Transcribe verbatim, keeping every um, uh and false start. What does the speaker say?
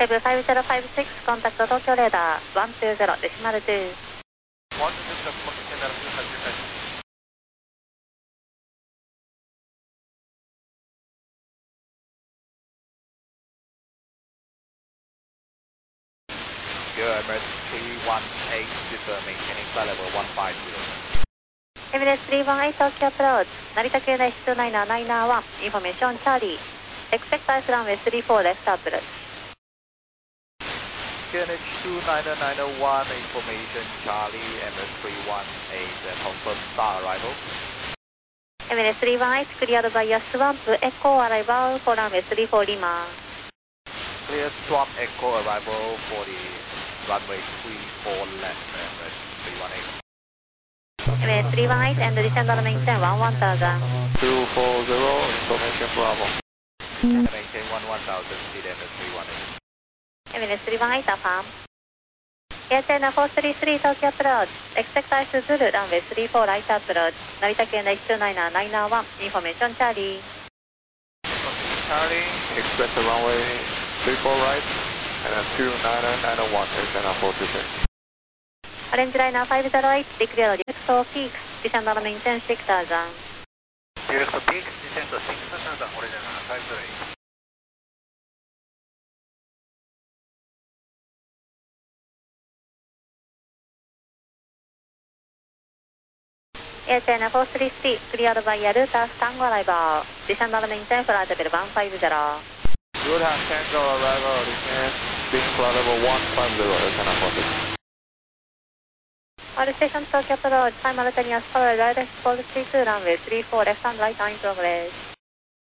セブファイブゼロファイブシックス、コンタクト東京レーダーワンツーゼロデシマルツー。エミレーツスリーワンエイト東京アプローチ、成田系内シトナイナーナイナーワン、インフォメーションチャーリー、エクセクタースランウェイスリーフォーレフトアプローチ。 K N H two nine nine one information Charlie M S three one eight and confirm star arrival. エミレーツスリーワンエイトクリアドバイヤスワンプエコーアライバルフォーランウェイスリーフォーリマー。 Clear swamp echo arrival for the runway three four left and three one eight. エミレーツスリーワンエイト and descend on maintain one one thousand. two four zero information Bravo. Maintain one one thousand speed M S three one eight. エミレーツスリーワンエイトアファーム。エアチャイナフォースリースリー東京アプローチ、エクセクタースズルランウェイスリーフォーライトアプローチ、成田系内シトナイナーナイナーワン、インフォメーションチャーリー。 Charlie, express the runway three four right and two nine nine one is an four two six. オレンジライナーファイブゼロエイト、ディクリアドディレクトピーク、ディセンドのメインテンシクターザン。 ディレクトピーク、ディセンドシックターザン、オレンジライナーファイブゼロエイト。 エアチャイナフォースリースリー、クリアドバイヤルータースタンゴアライバー、ディセンドのメインテンフライトベルワンファイブゼロ。 Good hand Tango arrival, descend, being flight level one five zero, China four six. All stations Tokyo approach, simultaneous follow right and four three two runway three four left and right on progress.